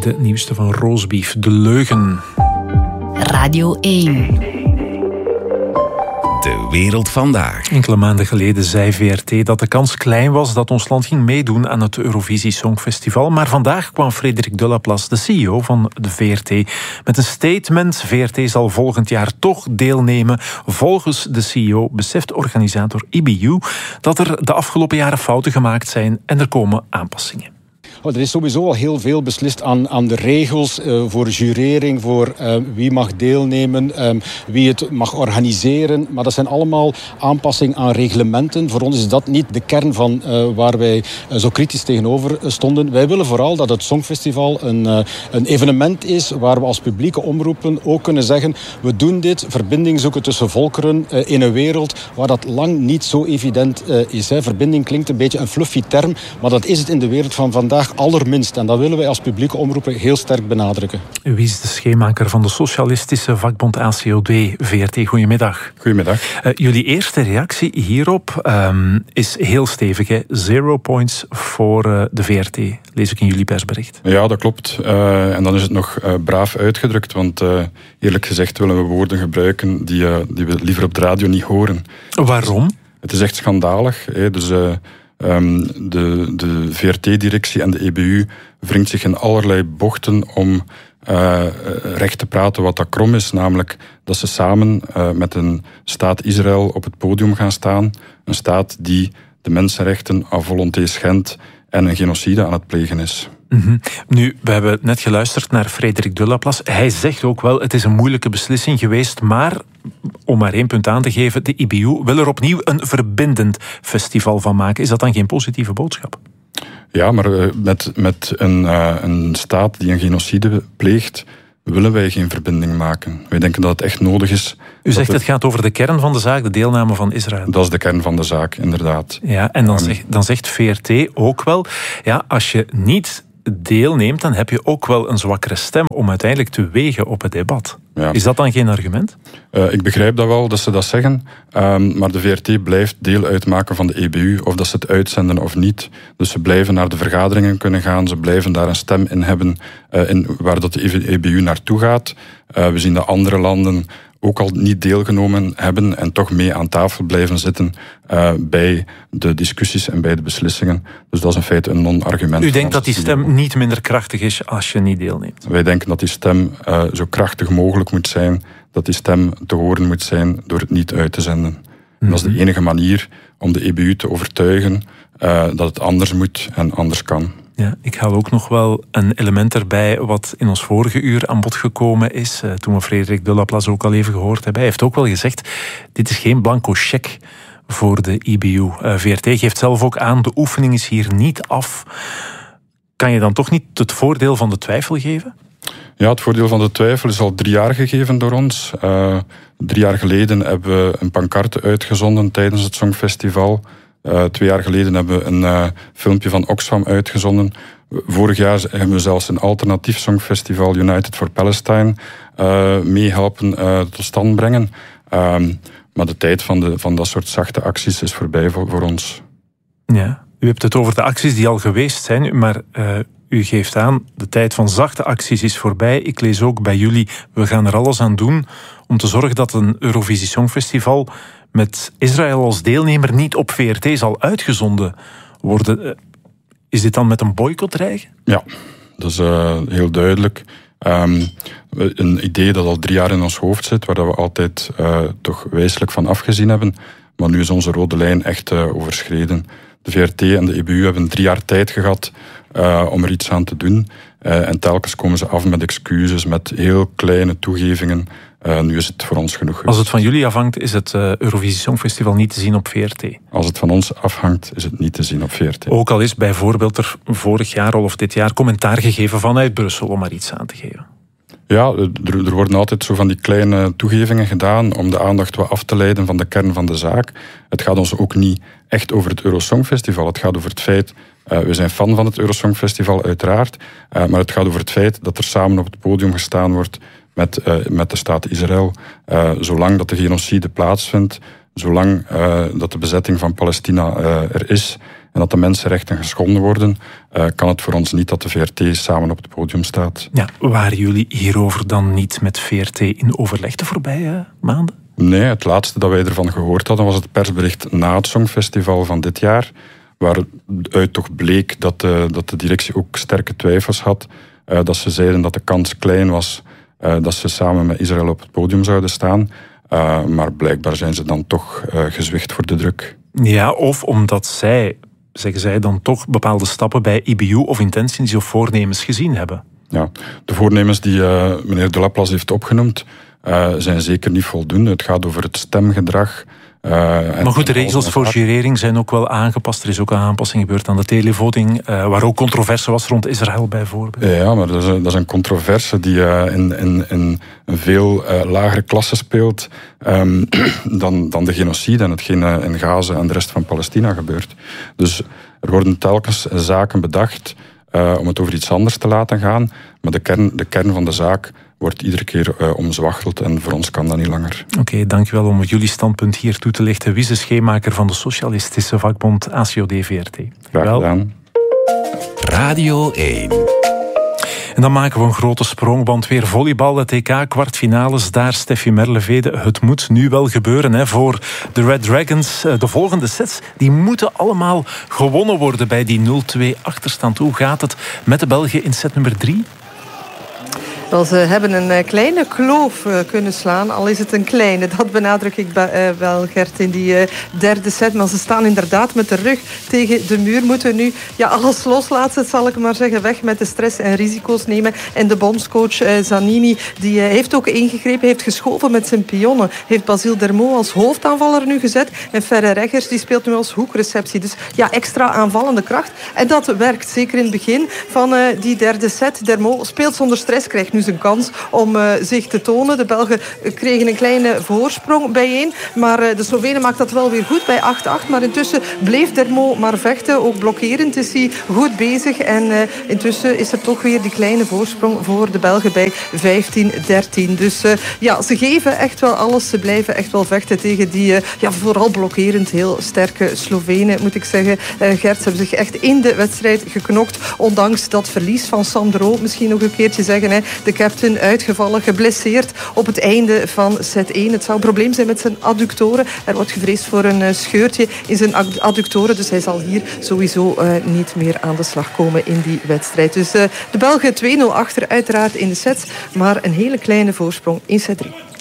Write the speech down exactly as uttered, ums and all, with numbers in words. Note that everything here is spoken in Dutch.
de nieuwste van Roastbeef, De Leugen. Radio één. De wereld vandaag. Enkele maanden geleden zei V R T dat de kans klein was dat ons land ging meedoen aan het Eurovisie Songfestival. Maar vandaag kwam Frederik Delaplace, de C E O van de V R T, met een statement. V R T zal volgend jaar toch deelnemen. Volgens de C E O beseft organisator I B U dat er de afgelopen jaren fouten gemaakt zijn en er komen aanpassingen. Er is sowieso al heel veel beslist aan, aan de regels uh, voor jurering, voor uh, wie mag deelnemen, um, wie het mag organiseren. Maar dat zijn allemaal aanpassingen aan reglementen. Voor ons is dat niet de kern van uh, waar wij uh, zo kritisch tegenover stonden. Wij willen vooral dat het Songfestival een, uh, een evenement is waar we als publieke omroepen ook kunnen zeggen, we doen dit, verbinding zoeken tussen volkeren uh, in een wereld waar dat lang niet zo evident uh, is. Hè. Verbinding klinkt een beetje een fluffy term, maar dat is het in de wereld van vandaag allerminst. En dat willen wij als publieke omroepen heel sterk benadrukken. Wie is de schemaker van de socialistische vakbond A C O D, V R T? Goedemiddag. Goedemiddag. Uh, jullie eerste reactie hierop um, is heel stevig. Hè? Zero points voor uh, de V R T. Lees ik in jullie persbericht. Ja, dat klopt. Uh, en dan is het nog uh, braaf uitgedrukt. Want uh, eerlijk gezegd willen we woorden gebruiken die, uh, die we liever op de radio niet horen. Waarom? Het is echt schandalig. Hè? Dus... Uh, Um, de, de V R T-directie en de E B U wringt zich in allerlei bochten om uh, recht te praten wat dat krom is. Namelijk dat ze samen uh, met een staat Israël op het podium gaan staan. Een staat die de mensenrechten à volonté schendt en een genocide aan het plegen is. Mm-hmm. Nu, we hebben net geluisterd naar Frederik Delaplace. Hij zegt ook wel, het is een moeilijke beslissing geweest, maar om maar één punt aan te geven, de I B U wil er opnieuw een verbindend festival van maken. Is dat dan geen positieve boodschap? Ja, maar uh, met, met een, uh, een staat die een genocide pleegt, willen wij geen verbinding maken. Wij denken dat het echt nodig is. U zegt het, het gaat over de kern van de zaak, de deelname van Israël. Dat is de kern van de zaak, inderdaad. Ja, en dan, um, zeg, dan zegt V R T ook wel, ja, als je niet deelneemt, dan heb je ook wel een zwakkere stem om uiteindelijk te wegen op het debat. Ja. Is dat dan geen argument? Uh, ik begrijp dat wel, dat ze dat zeggen. Um, maar de V R T blijft deel uitmaken van de E B U, of dat ze het uitzenden of niet. Dus ze blijven naar de vergaderingen kunnen gaan. Ze blijven daar een stem in hebben uh, in, waar dat de E B U naartoe gaat. Uh, we zien dat andere landen ook al niet deelgenomen hebben en toch mee aan tafel blijven zitten uh, bij de discussies en bij de beslissingen. Dus dat is in feite een non-argument. U denkt dat die stem niet minder krachtig is als je niet deelneemt? Wij denken dat die stem uh, zo krachtig mogelijk moet zijn, dat die stem te horen moet zijn door het niet uit te zenden. Mm-hmm. En dat is de enige manier om de E B U te overtuigen uh, dat het anders moet en anders kan. Ja, ik haal ook nog wel een element erbij wat in ons vorige uur aan bod gekomen is. Uh, toen we Frederik Delaplace ook al even gehoord hebben. Hij heeft ook wel gezegd, dit is geen blanco cheque voor de I B U. Uh, V R T geeft zelf ook aan, de oefening is hier niet af. Kan je dan toch niet het voordeel van de twijfel geven? Ja, het voordeel van de twijfel is al drie jaar gegeven door ons. Uh, drie jaar geleden hebben we een pancarte uitgezonden tijdens het Songfestival. Uh, twee jaar geleden hebben we een uh, filmpje van Oxfam uitgezonden. Vorig jaar hebben we zelfs een alternatief songfestival, United for Palestine, uh, meehelpen uh, tot stand brengen. Uh, maar de tijd van, de, van dat soort zachte acties is voorbij voor, voor ons. Ja, u hebt het over de acties die al geweest zijn, maar uh, u geeft aan, de tijd van zachte acties is voorbij. Ik lees ook bij jullie, we gaan er alles aan doen om te zorgen dat een Eurovisie Songfestival met Israël als deelnemer niet op V R T zal uitgezonden worden. Is dit dan met een boycott dreigen? Ja, dat is uh, heel duidelijk. Um, een idee dat al drie jaar in ons hoofd zit, waar we altijd uh, toch wijselijk van afgezien hebben. Maar nu is onze rode lijn echt uh, overschreden. De V R T en de E B U hebben drie jaar tijd gehad uh, om er iets aan te doen. Uh, en telkens komen ze af met excuses, met heel kleine toegevingen. Uh, nu is het voor ons genoeg geweest. Als het van jullie afhangt, is het uh, Eurovisie Songfestival niet te zien op V R T? Als het van ons afhangt, is het niet te zien op V R T. Ook al is bijvoorbeeld er vorig jaar al of dit jaar commentaar gegeven vanuit Brussel, om maar iets aan te geven. Ja, er, er worden altijd zo van die kleine toegevingen gedaan om de aandacht wat af te leiden van de kern van de zaak. Het gaat ons ook niet echt over het Eurosongfestival. Het gaat over het feit, uh, we zijn fan van het Eurosongfestival uiteraard, uh, maar het gaat over het feit dat er samen op het podium gestaan wordt met, uh, met de staat Israël. Uh, zolang dat de genocide plaatsvindt, zolang uh, dat de bezetting van Palestina uh, er is en dat de mensenrechten geschonden worden, uh, kan het voor ons niet dat de V R T samen op het podium staat. Ja, waren jullie hierover dan niet met V R T in overleg de voorbije maanden? Nee, het laatste dat wij ervan gehoord hadden was het persbericht na het Songfestival van dit jaar, waaruit toch bleek dat de, dat de directie ook sterke twijfels had. Uh, dat ze zeiden dat de kans klein was uh, dat ze samen met Israël op het podium zouden staan. Uh, maar blijkbaar zijn ze dan toch uh, gezwicht voor de druk. Ja, of omdat zij, zeggen zij dan toch, bepaalde stappen bij I B U of intenties of voornemens gezien hebben. Ja, de voornemens die uh, meneer De Laplace heeft opgenoemd uh, zijn zeker niet voldoende. Het gaat over het stemgedrag. Uh, maar goed, de regels voor jurering zijn ook wel aangepast. Er is ook een aanpassing gebeurd aan de televoting, uh, waar ook controverse was rond Israël bijvoorbeeld. Ja, maar dat is een, dat is een controverse die uh, in, in, in een veel uh, lagere klasse speelt um, dan, dan de genocide en hetgeen uh, in Gaza en de rest van Palestina gebeurt. Dus er worden telkens zaken bedacht uh, om het over iets anders te laten gaan, maar de kern, de kern van de zaak wordt iedere keer uh, omzwachteld en voor ons kan dat niet langer. Oké, okay, dankjewel om jullie standpunt hier toe te lichten. Wiese Scheemaker van de Socialistische Vakbond A C O D V R T. Graag gedaan. Radio één. En dan maken we een grote sprong, want weer volleybal, de T K-kwartfinales. Daar, Steffi Merlevede, het moet nu wel gebeuren hè, voor de Red Dragons. De volgende sets die moeten allemaal gewonnen worden bij die nul twee achterstand. Hoe gaat het met de Belgen in set nummer drie? Wel, ze hebben een kleine kloof kunnen slaan, al is het een kleine. Dat benadruk ik wel, Gert, in die derde set. Maar ze staan inderdaad met de rug tegen de muur. Moeten nu ja, alles loslaten, zal ik maar zeggen. Weg met de stress en risico's nemen. En de bondscoach Zanini, die heeft ook ingegrepen, heeft geschoven met zijn pionnen. Heeft Basile Dermot als hoofdaanvaller nu gezet. En Ferre Reggers, die speelt nu als hoekreceptie. Dus ja, extra aanvallende kracht. En dat werkt, zeker in het begin van uh, die derde set. Dermot speelt zonder stress, krijgt nu zijn kans om uh, zich te tonen. De Belgen kregen een kleine voorsprong bijeen. Maar uh, de Slovenen maakt dat wel weer goed bij acht acht. Maar intussen bleef Dermot maar vechten. Ook blokkerend is hij goed bezig. En uh, intussen is er toch weer die kleine voorsprong voor de Belgen bij vijftien dertien. Dus uh, ja, ze geven echt wel alles. Ze blijven echt wel vechten tegen die uh, ja, vooral blokkerend heel sterke Slovenen, moet ik zeggen. Uh, Gert, ze hebben zich echt in de wedstrijd geknokt. Ondanks dat verlies van Sandro. Misschien nog een keertje zeggen, hè, de captain uitgevallen, geblesseerd op het einde van set één. Het zou een probleem zijn met zijn adductoren. Er wordt gevreesd voor een scheurtje in zijn adductoren. Dus hij zal hier sowieso uh, niet meer aan de slag komen in die wedstrijd. Dus uh, de Belgen twee nul achter uiteraard in de sets. Maar een hele kleine voorsprong in set drie.